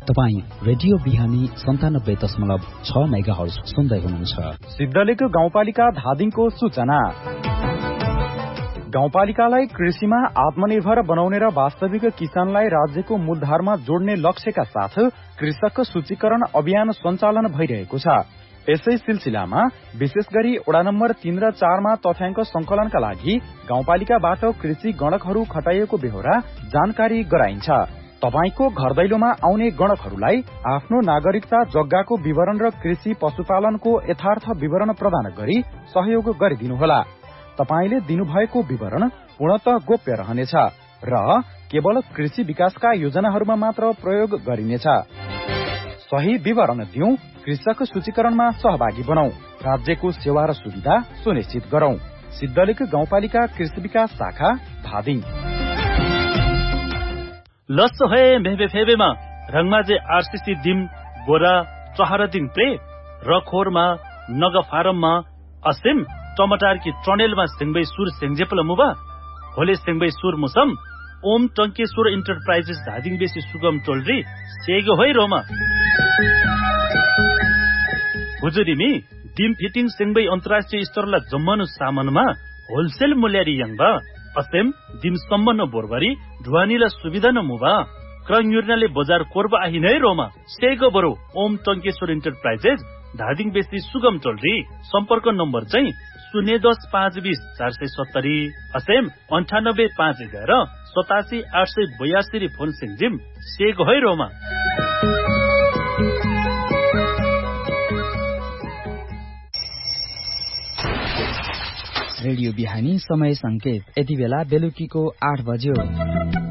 तपाईं रेडियो बिहानी 97.6 मेगाहर्ज सुन्दै हुनुहुन्छ। सिद्धलेक गाउँपालिका धादिङको सूचना। गाउँपालिकालाई कृषिमा आत्मनिर्भर बनाउने र वास्तविक किसानलाई राज्यको मूलधारमा जोड्ने लक्ष्यका साथ कृषक सूचीकरण अभियान सञ्चालन भइरहेको छ। यसै सिलसिलामा विशेष गरी वडा नम्बर 3 र 4 मा तथ्याङ्क संकलनका लागि गाउँपालिकाबाट कृषि गणकहरू खटाइएको बेहोरा जानकारी गराइन्छ। तपाईको घर दैलोमा आउने गणकहरूलाई आफ्नो नागरिकता, जग्गाको विवरण र कृषि पशुपालनको यथार्थ विवरण प्रदान गरी सहयोग गरिदिनुहोला। तपाईले दिनुभएको विवरण पूर्णतः गोप्य रहनेछ र केवल कृषि विकासका योजनाहरूमा मात्र प्रयोग गरिनेछ। सही विवरण दिउँ, कृषक सूचीकरणमा सहभागी बनौं, राज्यको सेवा र सुविधा सुनिश्चित गरौं। सिद्धलेक गाउँपालिका कृषि विकास शाखा धादिङ। लस्सो है मेहबे फेबेमा रंगमाजे आरसीसी दिम बोरा चहरदिङ प्रे रखोरमा नग फारममा असिम टमाटर की ट्रनेलमा सिंगबै सुर सेंगजेपल मुबा होले सिंगबै सुर मुसम ओम टंकेश्वर इन्टरप्राइजेस धादिङ बेसी सुगम टोलरी सेगो होइ रोमा हुजुरीमी डिम फिटिङ सिंगबै अन्तर्राष्ट्रिय स्तरला जम्मनु सामानमा होलसेल मूल्यरी यङबा असेम दिम सम्मन बोरबरी ढुवानीला सुविधा न मुबा क्रङयुर्नाले बजार कोर्बा आहि नै रोमा सेगो बरो ओम टंकेश्वर इन्टरप्राइजेस धादिङ बेसी सुगम टोलरी सम्पर्क नम्बर चाहिँ 010 520 470 असेम 98 511 87 882 फोन सिंजिम सेगो है रोमा। रेडियो बिहानी समय संकेत यति बेला बेलुकीको 8 बज्यो।